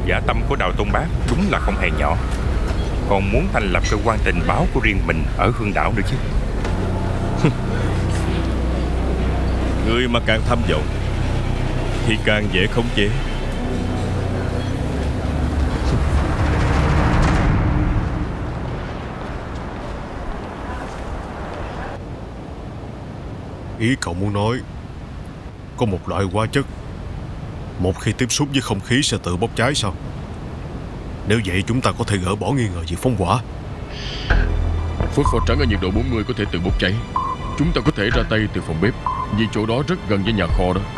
Dạ tâm của Đào Tôn Bác đúng là không hề nhỏ, còn muốn thành lập cơ quan tình báo của riêng mình ở Hương Đảo nữa chứ. Người mà càng tham vọng thì càng dễ khống chế. Ý cậu muốn nói có một loại hóa chất một khi tiếp xúc với không khí sẽ tự bốc cháy sao? Nếu vậy chúng ta có thể gỡ bỏ nghi ngờ việc phóng hỏa. Phốt pho trắng ở nhiệt độ 40 có thể tự bốc cháy. Chúng ta có thể ra tay từ phòng bếp, vì chỗ đó rất gần với nhà kho đó.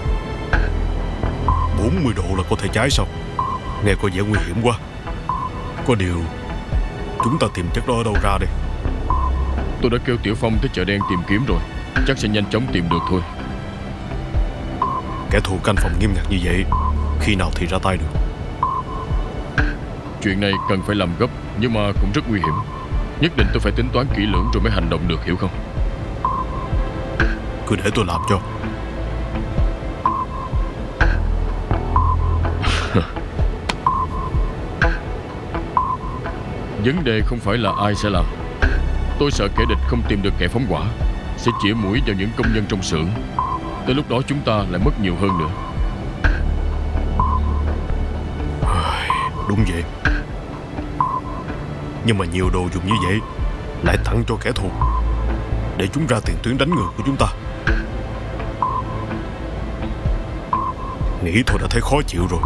40 độ là có thể cháy sao? Nghe có vẻ nguy hiểm quá. Có điều chúng ta tìm chất đó ở đâu ra đây? Tôi đã kêu Tiểu Phong tới chợ đen tìm kiếm rồi, chắc sẽ nhanh chóng tìm được thôi. Kẻ thù canh phòng nghiêm ngặt như vậy, khi nào thì ra tay được? Chuyện này cần phải làm gấp, nhưng mà cũng rất nguy hiểm. Nhất định tôi phải tính toán kỹ lưỡng rồi mới hành động được, hiểu không? Cứ để tôi làm cho. Vấn đề không phải là ai sẽ làm. Tôi sợ kẻ địch không tìm được kẻ phóng hỏa, sẽ chĩa mũi vào những công nhân trong xưởng. Tới lúc đó chúng ta lại mất nhiều hơn nữa. Đúng vậy. Nhưng mà nhiều đồ dùng như vậy lại tặng cho kẻ thù để chúng ra tiền tuyến đánh người của chúng ta. Nghĩ thôi đã thấy khó chịu rồi.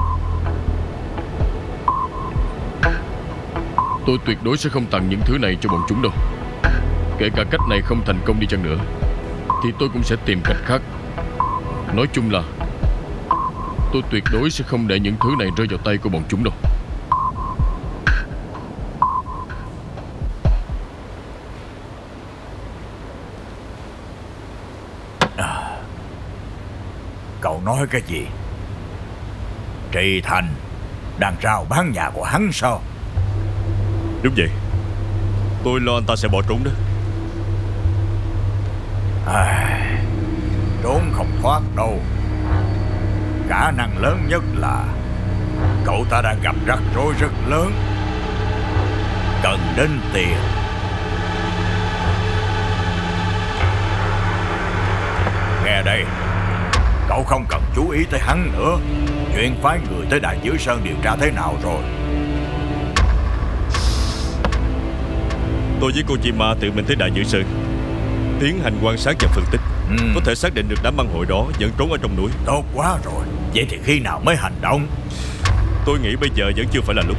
Tôi tuyệt đối sẽ không tặng những thứ này cho bọn chúng đâu. Kể cả cách này không thành công đi chăng nữa thì tôi cũng sẽ tìm cách khác. Nói chung là tôi tuyệt đối sẽ không để những thứ này rơi vào tay của bọn chúng đâu. Cậu nói cái gì? Trì Thành đang rao bán nhà của hắn sao? Đúng vậy. Tôi lo anh ta sẽ bỏ trốn đó. Trốn không thoát đâu. Khả năng lớn nhất là cậu ta đang gặp rắc rối rất lớn, cần đến tiền. Nghe đây, cậu không cần chú ý tới hắn nữa. Chuyện phái người tới Đại Dữ Sơn điều tra thế nào rồi? Tôi với cô chị Ma tự mình tới Đại Dữ Sơn tiến hành quan sát và phân tích. Có thể xác định được đám băng hội đó vẫn trốn ở trong núi. Tốt quá rồi. Vậy thì khi nào mới hành động? Tôi nghĩ bây giờ vẫn chưa phải là lúc.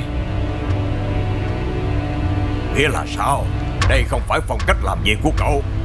Nghĩa là sao? Đây không phải phong cách làm việc của cậu.